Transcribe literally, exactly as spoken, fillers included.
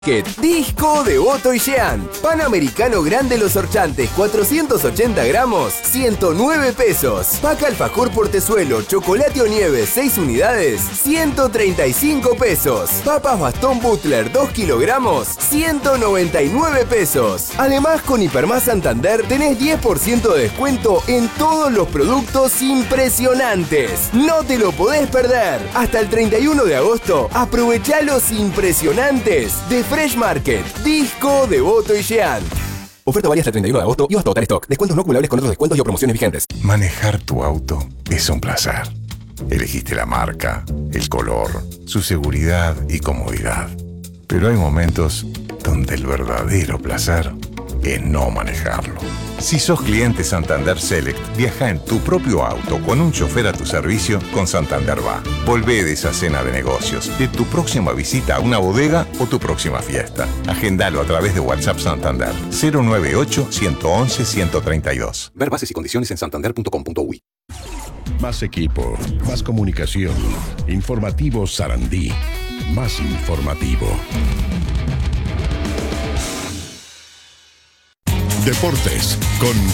Disco de Otto y Jean. Pan americano grande Los Orchantes, cuatrocientos ochenta gramos, ciento nueve pesos. Pack alfajor portezuelo, chocolate o nieve, seis unidades, ciento treinta y cinco pesos. Papas bastón Butler, dos kilogramos, ciento noventa y nueve pesos. Además, con Hipermás Santander tenés diez por ciento de descuento en todos los productos impresionantes. No te lo podés perder. Hasta el treinta y uno de agosto, aprovechá los impresionantes de Fresh Market. Disco de Otto y Jean. Oferta válida hasta el treinta y uno de agosto y hasta agotar stock. Descuentos no acumulables con otros descuentos y o promociones vigentes. Manejar tu auto es un placer. Elegiste la marca, el color, su seguridad y comodidad. Pero hay momentos donde el verdadero placer es no manejarlo. Si sos cliente Santander Select, viaja en tu propio auto con un chofer a tu servicio con Santander Va. Volvé de esa cena de negocios, de tu próxima visita a una bodega o tu próxima fiesta. Agendalo a través de WhatsApp Santander cero nueve ocho, uno once, ciento treinta y dos. Ver bases y condiciones en santander punto com punto uy. Más equipo, más comunicación. Informativo Sarandí. Más informativo. Deportes con